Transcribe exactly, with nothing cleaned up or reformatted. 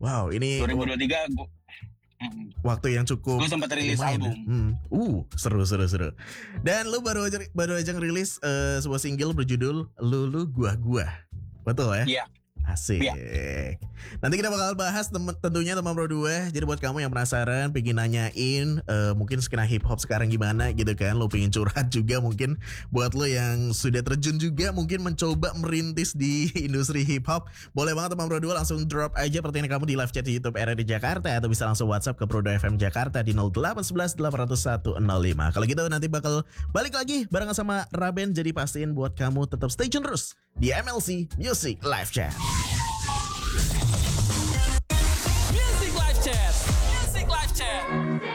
Wow, ini dua ribu dua puluh tiga gua, waktu yang cukup. Gue sempat rilis lumayan, album. Hmm. Uh, seru seru seru. Dan lu baru aja baru aja ngerilis uh, sebuah single berjudul Lulu Gua Gua. Betul ya? Iya. Asik. Ya. Nanti kita bakal bahas tem- tentunya teman Pro dua. Jadi buat kamu yang penasaran, pengen nanyain uh, mungkin skena hip hop sekarang gimana gitu kan, lo pengen curhat juga mungkin buat lo yang sudah terjun juga mungkin mencoba merintis di industri hip hop, boleh banget teman Pro dua langsung drop aja pertanyaan kamu di live chat di YouTube R R D Jakarta atau bisa langsung WhatsApp ke Pro dua F M Jakarta di nol delapan satu satu delapan nol satu nol lima. Kalau gitu nanti bakal balik lagi barengan sama Raben, jadi pastiin buat kamu tetap stay tune terus di M L C Music Live Chat.